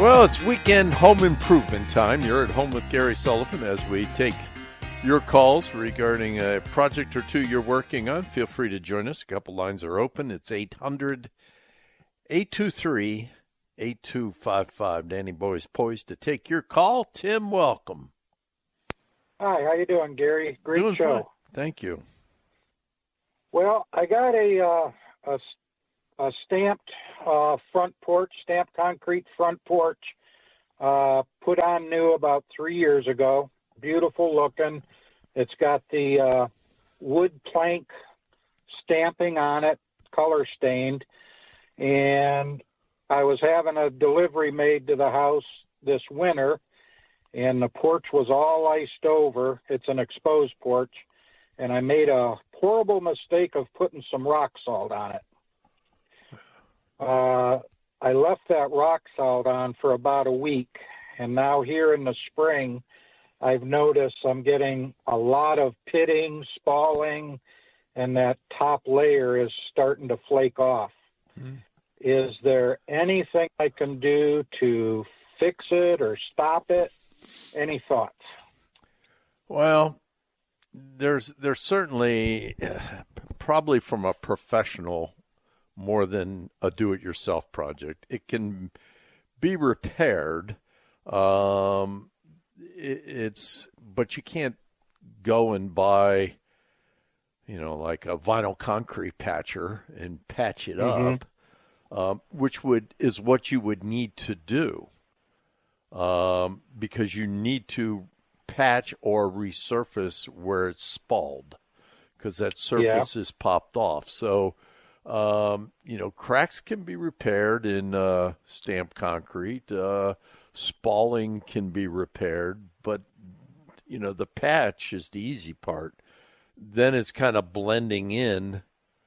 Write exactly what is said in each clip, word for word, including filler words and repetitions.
Well, it's weekend home improvement time. You're at home with Gary Sullivan as we take your calls regarding a project or two you're working on. Feel free to join us. A couple lines are open. It's eight hundred, eight two three, eight two five five. Danny Boy's poised to take your call. Tim, welcome. Hi, how you doing, Gary? Great Doing show. Fine. Thank you. Well, I got a uh, a, a stamped uh, front porch, stamped concrete front porch, uh, put on new about three years ago. Beautiful looking. It's got the uh, wood plank stamping on it, color stained. And I was having a delivery made to the house this winter, and the porch was all iced over. It's an exposed porch. And I made a horrible mistake of putting some rock salt on it. Uh, I left that rock salt on for about a week, and now here in the spring, I've noticed I'm getting a lot of pitting, spalling, and that top layer is starting to flake off. Mm. Is there anything I can do to fix it or stop it? Any thoughts? Well, there's there's certainly uh, probably from a professional more than a do-it-yourself project. It can be repaired. Um, it, it's but you can't go and buy, you know, like a vinyl concrete patcher and patch it mm-hmm. up, um, which would is what you would need to do, um, because you need to patch or resurface where it's spalled, because that surface yeah. is popped off. So, um, you know, cracks can be repaired in uh, stamped concrete. Uh, spalling can be repaired, but, you know, the patch is the easy part. Then it's kind of blending in,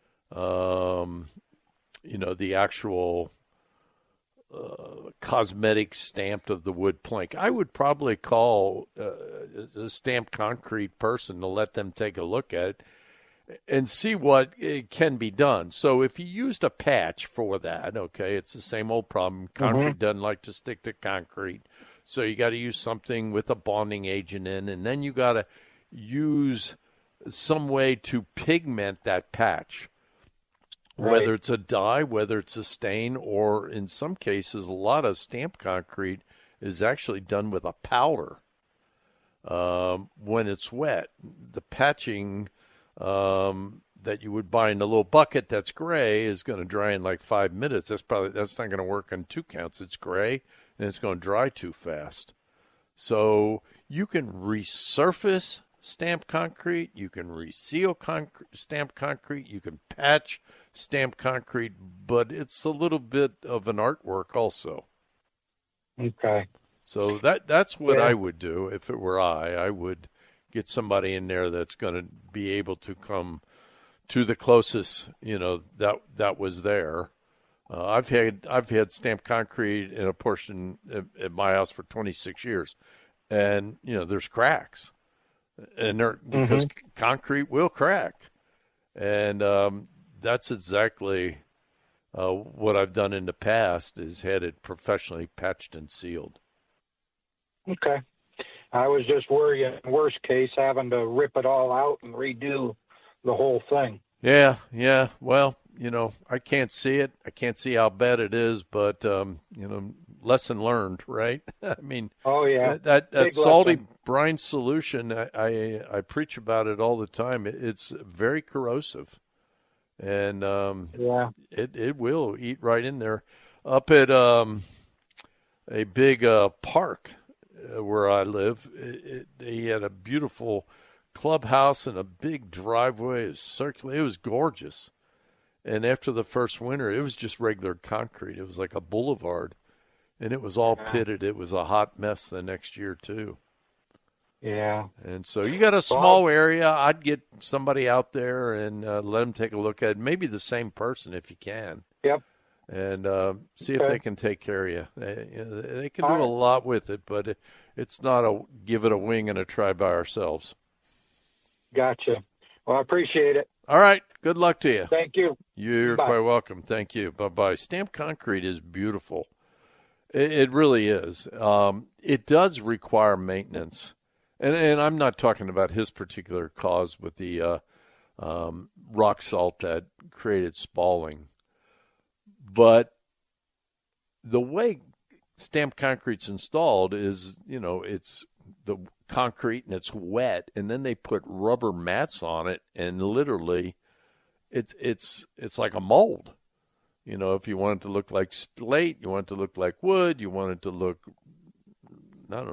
um, you know, the actual uh, cosmetic stamp of the wood plank. I would probably call uh, a stamped concrete person to let them take a look at it and see what it can be done. So if you used a patch for that, okay, it's the same old problem. Concrete mm-hmm. doesn't like to stick to concrete. So you got to use something with a bonding agent in, and then you got to use some way to pigment that patch, right. Whether it's a dye, whether it's a stain, or in some cases, a lot of stamped concrete is actually done with a powder um, when it's wet. The patching um, that you would buy in a little bucket that's gray is going to dry in like five minutes. That's probably that's not going to work on two counts. It's gray, and it's going to dry too fast. So you can resurface stamped concrete, you can reseal concrete, stamped concrete, you can patch stamped concrete, but it's a little bit of an artwork also. Okay. So that that's what yeah. I would do if it were I. I would get somebody in there that's going to be able to come to the closest, you know, that that was there. Uh, I've had I've had stamped concrete in a portion at, at my house for twenty-six years, and you know there's cracks, and there because mm-hmm. concrete will crack, and um, that's exactly uh, what I've done in the past is had it professionally patched and sealed. Okay, I was just worried in worst case having to rip it all out and redo the whole thing. Yeah, yeah. Well, you know, I can't see it. I can't see how bad it is, but, um, you know, lesson learned, right? I mean, oh, yeah. that, that, that salty lesson. brine solution, I, I I preach about it all the time. It, it's very corrosive, and um, yeah, it, it will eat right in there. Up at um, a big uh, park uh, where I live, it, it, they had a beautiful clubhouse and a big driveway. It was circular. It was gorgeous. And after the first winter, it was just regular concrete. It was like a boulevard, and it was all pitted. It was a hot mess the next year, too. Yeah. And so you got a small area. I'd get somebody out there and uh, let them take a look at it. Maybe the same person if you can. Yep. And uh, see okay. if they can take care of you. They, you know, they can do right. a lot with it, but it, it's not a give it a wing and a try by ourselves. Gotcha. Well, I appreciate it. All right. Good luck to you. Thank you. You're Bye. quite welcome. Thank you. Bye-bye. Stamped concrete is beautiful. It, it really is. Um, it does require maintenance. And, and I'm not talking about his particular cause with the uh, um, rock salt that created spalling. But the way stamped concrete's installed is, you know, it's the concrete and it's wet, and then they put rubber mats on it, and literally it's it's it's like a mold. You know, if you want it to look like slate, you want it to look like wood, you want it to look